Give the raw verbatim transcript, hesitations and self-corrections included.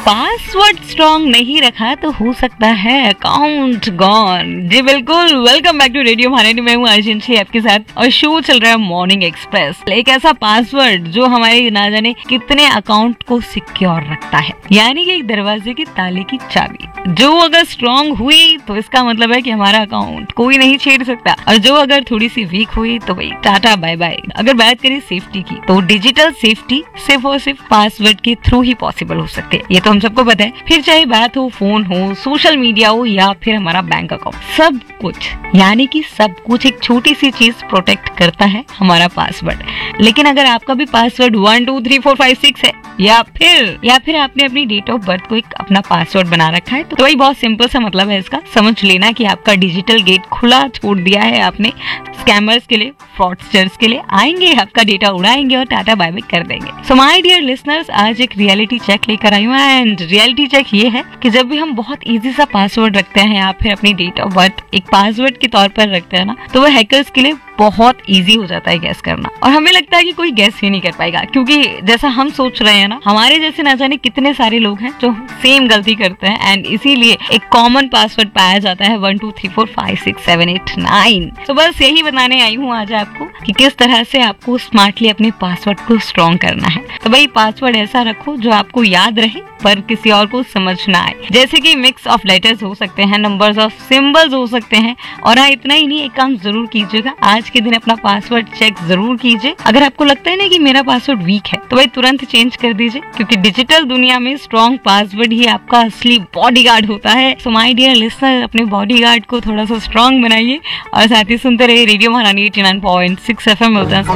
Password strong नहीं रखा तो हो सकता है अकाउंट गॉन। जी बिल्कुल, वेलकम बैक टू रेडियो महारानी। मैं हूँ अर्जुन छी आपके साथ और शो चल रहा है मॉर्निंग एक्सप्रेस। एक ऐसा पासवर्ड जो हमारे ना जाने कितने अकाउंट को सिक्योर रखता है, यानी कि एक दरवाजे की ताले की चाबी जो अगर स्ट्रॉन्ग हुई तो इसका मतलब है कि हमारा अकाउंट कोई नहीं छेड़ सकता, और जो अगर थोड़ी सी वीक हुई तो भाई टाटा बाय बाय। अगर बात करें सेफ्टी की तो डिजिटल सेफ्टी सिर्फ और सिर्फ पासवर्ड के थ्रू ही पॉसिबल हो सकती है, ये तो हम सबको पता है। फिर चाहे बात हो फोन हो, सोशल मीडिया हो या फिर हमारा बैंक अकाउंट, सब कुछ यानी कि सब कुछ एक छोटी सी चीज प्रोटेक्ट करता है, हमारा पासवर्ड। लेकिन अगर आपका भी password one two three four five six है या फिर या फिर आपने अपनी डेट ऑफ बर्थ को एक अपना पासवर्ड बना रखा है, तो वही बहुत सिंपल सा मतलब है इसका। समझ लेना कि आपका डिजिटल गेट खुला छोड़ दिया है आपने स्कैमर्स के लिए, फ्रॉडस्टर्स के लिए। आएंगे, आपका डेटा उड़ाएंगे और टाटा बाय बाय कर देंगे। सो माय डियर लिसनर्स, आज एक रियलिटी चेक लेकर आई हूँ, एंड रियलिटी चेक ये है कि जब भी हम बहुत इजी सा पासवर्ड रखते हैं या फिर अपनी डेट ऑफ बर्थ एक पासवर्ड के तौर पर रखते हैं ना, तो वो हैकर्स के लिए बहुत इजी हो जाता है गैस करना। और हमें लगता है कि कोई गैस ही नहीं कर पाएगा, क्योंकि जैसा हम सोच रहे हैं ना, हमारे जैसे ना जाने कितने सारे लोग हैं जो सेम गलती करते हैं, एंड इसीलिए एक कॉमन पासवर्ड पाया जाता है one two three four five six seven eight nine. तो बस यही बताने आई हूँ आज आपको कि किस तरह से आपको स्मार्टली अपने पासवर्ड को स्ट्रॉन्ग करना है। तो भाई पासवर्ड ऐसा रखो जो आपको याद रहे पर किसी और को समझ ना आए, जैसे कि मिक्स ऑफ लेटर्स हो सकते हैं, नंबर्स ऑफ सिंबल्स हो सकते हैं। और हाँ, इतना ही नहीं, एक काम जरूर कीजिएगा, आज के दिन अपना पासवर्ड चेक जरूर कीजिए। अगर आपको लगता है ना कि मेरा पासवर्ड वीक है, तो भाई तुरंत चेंज कर दीजिए, क्योंकि डिजिटल दुनिया में स्ट्रॉन्ग पासवर्ड ही आपका असली बॉडीगार्ड होता है। सो माय डियर लिसनर, अपने बॉडीगार्ड को थोड़ा सा स्ट्रॉन्ग बनाइए और साथ ही सुनते रहिए रेडियो महारानी eighty nine point six F M.